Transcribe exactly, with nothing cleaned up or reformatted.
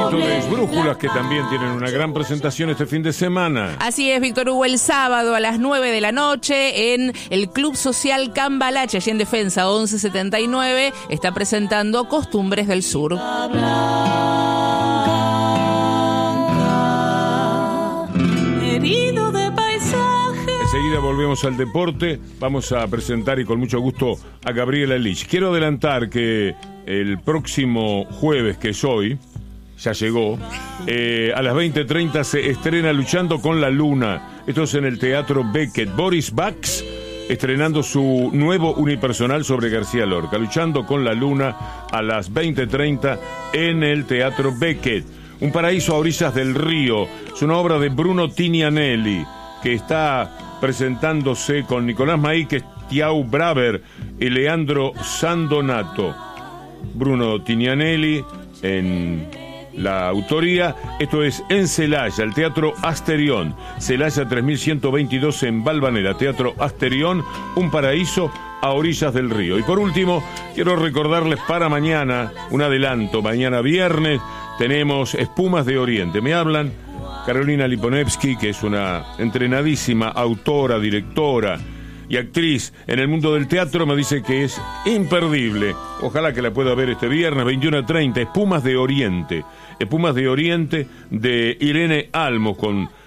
Actores Brújulas, que también tienen una gran presentación este fin de semana. Así es, Víctor Hugo, el sábado a las nueve de la noche en el Club Social Cambalache, allí en Defensa once setenta y nueve, está presentando Costumbres del Sur. Herido de paisaje. Enseguida volvemos al deporte. Vamos a presentar y con mucho gusto a Gabriela Lich. Quiero adelantar que el próximo jueves, que es hoy, ya llegó, eh, a las veinte treinta se estrena Luchando con la Luna. Esto es en el Teatro Beckett. Boris Bax estrenando su nuevo unipersonal sobre García Lorca. Luchando con la Luna a las veinte treinta en el Teatro Beckett. Un paraíso a orillas del río. Es una obra de Bruno Tinianelli, que está presentándose con Nicolás Maíquez, Tiau Braver y Leandro Sandonato. Bruno Tinianelli en la autoría. Esto es en Celaya, el Teatro Asterión. Celaya tres mil ciento veintidós en Valvanera. Teatro Asterión, un paraíso a orillas del río. Y por último, quiero recordarles para mañana, un adelanto, mañana viernes, tenemos Espumas de Oriente. Me hablan Carolina Liponevsky, que es una entrenadísima autora, directora y actriz en el mundo del teatro. Me dice que es imperdible. Ojalá que la pueda ver este viernes, veintiuno treinta, Espumas de Oriente. Espumas de Oriente de Irene Almos, con